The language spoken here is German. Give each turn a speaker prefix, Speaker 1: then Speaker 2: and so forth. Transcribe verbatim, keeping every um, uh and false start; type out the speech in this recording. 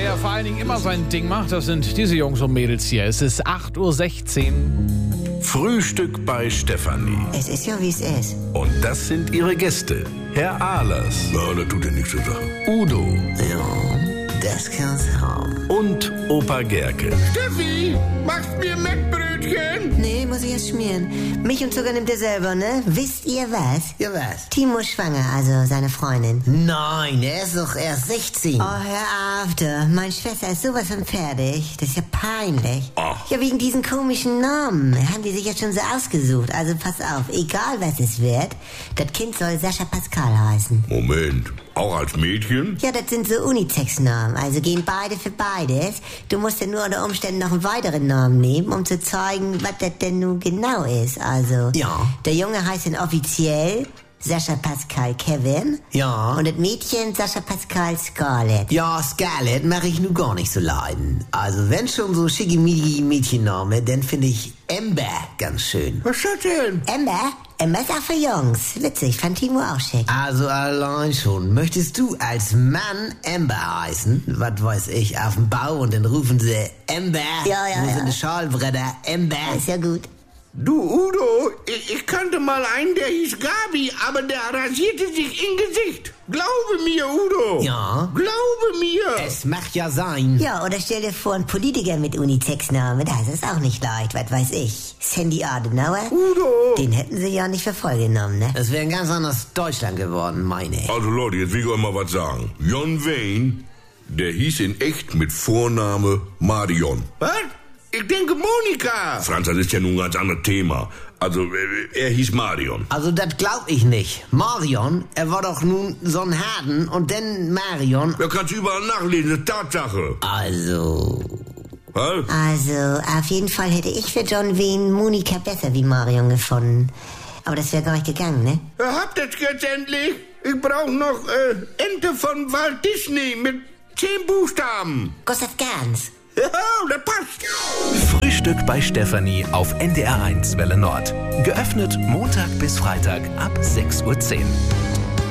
Speaker 1: der vor allen Dingen immer sein Ding macht, das sind diese Jungs und Mädels hier. Es ist acht Uhr sechzehn.
Speaker 2: Frühstück bei Stefanie.
Speaker 3: Es ist ja, wie es ist.
Speaker 2: Und das sind ihre Gäste. Herr Ahlers.
Speaker 4: Ja, das tut ja nichts zur Sache.
Speaker 2: Udo.
Speaker 3: Ja, das kann's haben.
Speaker 2: Und Opa Gerke.
Speaker 4: Steffi, machst mir Mettbrötchen?
Speaker 3: Nee, muss ich erst schmieren. Milch und Zucker nimmt er selber, ne? Wisst ihr was?
Speaker 5: Ja, was?
Speaker 3: Timo ist schwanger, also seine Freundin.
Speaker 5: Nein, er ist doch erst sechzehn.
Speaker 3: Oh, hör auf, du. Meine Schwester ist sowas von fertig. Das ist ja peinlich.
Speaker 4: Ach.
Speaker 3: Ja, wegen diesen komischen Namen. Haben die sich ja schon so ausgesucht. Also pass auf, egal was es wird, das Kind soll Sascha Pascal heißen.
Speaker 4: Moment, auch als Mädchen?
Speaker 3: Ja, das sind so Unisex-Namen, also gehen beide für beides. Du musst ja nur unter Umständen noch einen weiteren Namen nehmen, um zu zeigen, was das denn nun genau ist. Also,
Speaker 5: Ja.
Speaker 3: der Junge heißt dann offiziell Sascha Pascal Kevin.
Speaker 5: Ja.
Speaker 3: Und das Mädchen Sascha Pascal Scarlett.
Speaker 5: Ja, Scarlett mache ich nun gar nicht so leiden. Also wenn schon so schickimicki Mädchenname, dann finde ich Amber ganz schön.
Speaker 4: Was ist das denn?
Speaker 3: Amber? Amber ist auch für Jungs. Witzig, fand Timo auch schick.
Speaker 5: Also allein schon. Möchtest du als Mann Amber heißen? Was weiß ich, auf dem Bau und dann rufen sie Amber.
Speaker 3: Ja, ja,
Speaker 5: Wo
Speaker 3: ja.
Speaker 5: sind die Schalbretter? Amber.
Speaker 3: Ist ja gut.
Speaker 4: Du, Udo, ich, ich kannte mal einen, der hieß Gabi, aber der rasierte sich im Gesicht. Glaube mir, Udo.
Speaker 5: Ja.
Speaker 4: Glaube mir.
Speaker 5: Es macht ja sein.
Speaker 3: Ja, oder stell dir vor, ein Politiker mit Unisex-Namen, das ist auch nicht leicht, was weiß ich. Sandy Adenauer?
Speaker 4: Udo.
Speaker 3: Den hätten sie ja nicht für voll genommen, ne?
Speaker 5: Das wäre ein ganz anderes Deutschland geworden, meine ich.
Speaker 4: Also Leute, jetzt will ich euch mal was sagen. John Wayne, der hieß in echt mit Vorname Marion. Was? Ich denke Monika. Franz, das ist ja nun ein ganz anderes Thema. Also, äh, er hieß Marion.
Speaker 5: Also das glaub ich nicht. Marion, er war doch nun so ein Harden und dann Marion.
Speaker 4: Da kannst du überall nachlesen, das ist Tatsache.
Speaker 5: Also...
Speaker 4: Was?
Speaker 3: Also, auf jeden Fall hätte ich für John Wayne Monika besser wie Marion gefunden. Aber das wäre gar nicht gegangen, ne?
Speaker 4: Ihr habt das jetzt endlich. Ich brauche noch äh, Ente von Walt Disney mit zehn Buchstaben.
Speaker 3: Gustav Gans.
Speaker 4: Ja, das passt.
Speaker 2: Frühstück bei Stefanie auf N D R eins Welle Nord. Geöffnet Montag bis Freitag ab sechs Uhr zehn.